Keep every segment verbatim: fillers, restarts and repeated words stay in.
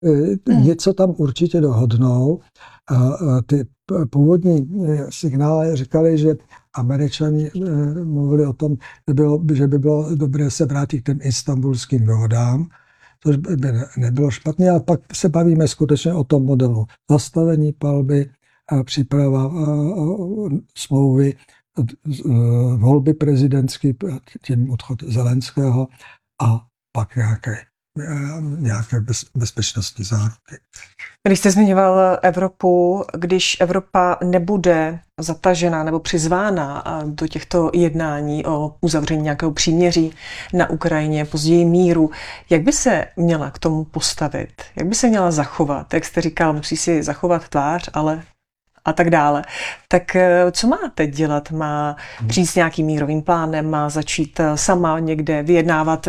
něco tam určitě dohodnou. Ty původní signály říkali, že Američani mluvili o tom, že, bylo, že by bylo dobré se vrátit k těm istanbulským dohodám, což by nebylo špatné, ale pak se bavíme skutečně o tom modelu zastavení palby, příprava smlouvy, volby prezidentské, tím odchod Zelenského a pak nějaké, nějaké bez, bezpečnostní záruky. Když jste zmiňoval Evropu, když Evropa nebude zatažena nebo přizvána do těchto jednání o uzavření nějakého příměří na Ukrajině, později míru, jak by se měla k tomu postavit? Jak by se měla zachovat? Jak jste říkal, musí si zachovat tvář, ale a tak dále. Tak co má teď dělat? Má přijít s nějakým mírovým plánem? Má začít sama někde vyjednávat?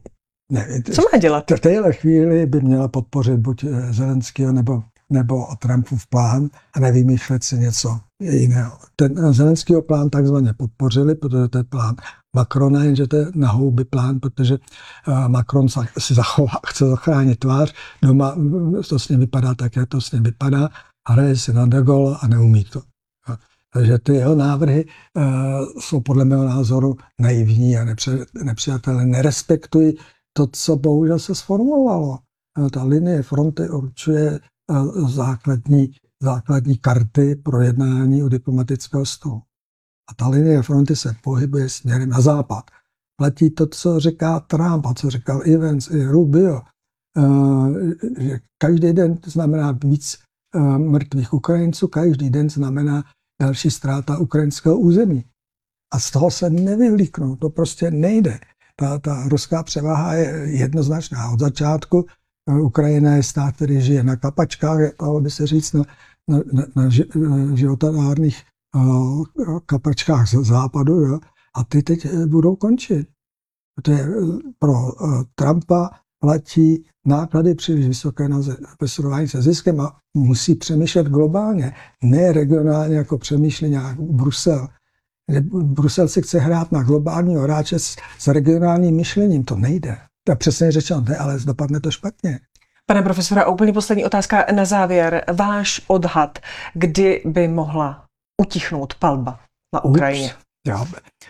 Ne, co má dělat? V téhle chvíli by měla podpořit buď Zelenského nebo, nebo Trumpův plán a nevymýšlet si něco jiného. Ten Zelenského plán takzvaně podpořili, protože to je plán Macrona, jenže to je na houby plán, protože Macron si zachová, chce zachránit tvář, doma to s ním vypadá tak, jak to s ním vypadá, hraje si na de Gaulle a neumí to. Takže ty jeho návrhy uh, jsou podle mého názoru naivní a nepřijatelné. Nerespektují to, co bohužel se sformulovalo. Ta linie fronty určuje uh, základní, základní karty pro jednání u diplomatického stolu. A ta linie fronty se pohybuje směrem na západ. Platí to, co říká Trump a co říkal Evans i Rubio, uh, že každý den znamená víc mrtvých Ukrajinců, každý den znamená další ztráta ukrajinského území. A z toho se nevyvlíknou, to prostě nejde. Ta, ta ruská převaha je jednoznačná. Od začátku Ukrajina je stát, který žije na kapačkách, dalo by se říct na, na, na, na životadárných uh, kapačkách z západu, jo? A ty teď budou končit. Protože pro uh, Trumpa platí náklady příliš vysoké na srovnání se ziskem a musí přemýšlet globálně, ne regionálně, jako přemýšlí nějak Brusel. Brusel si chce hrát na globálního hráče s, s regionálním myšlením. To nejde. To přesně řečeno ne, ale dopadne to špatně. Pane profesore, a úplně poslední otázka na závěr. Váš odhad, kdy by mohla utichnout palba na Ukrajině? Ups, já,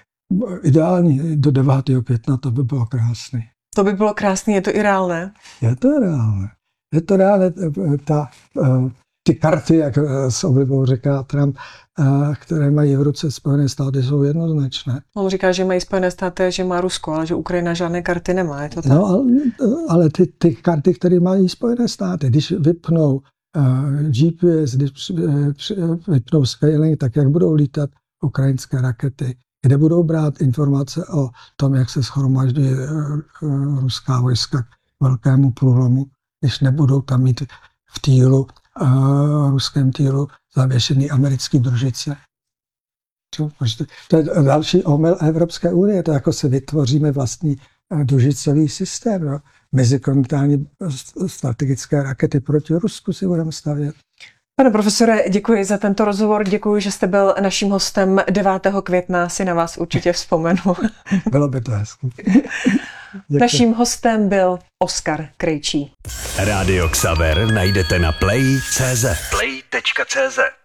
ideální do devátého května, to by bylo krásné. To by bylo krásné, je to i reálné? Je to reálné. Je to reálné. Ta, ty karty, jak s oblibou říká Trump, které mají v ruce Spojené státy, jsou jednoznačné. On říká, že mají Spojené státy a že má Rusko, ale že Ukrajina žádné karty nemá. Je to tak? No, ale, ale ty, ty karty, které mají Spojené státy, když vypnou G P S, když vypnou Skylink, tak jak budou lítat ukrajinské rakety, kde budou brát informace o tom, jak se shromaždí ruská vojska k velkému průlomu, když nebudou tam mít v týlu, uh, ruském týlu zavěšený americký družice. To je další omyl Evropské unie, to jako se vytvoříme vlastní družicový systém. No. Mezikontinentální strategické rakety proti Rusku si budeme stavět. Pane profesore, děkuji za tento rozhovor, děkuji, že jste byl naším hostem devátého května, si na vás určitě vzpomenu. Bylo by to hezké. Naším hostem byl Oskar Krejčí. Rádio Xaver najdete na play tečka cé zet. play tečka cé zet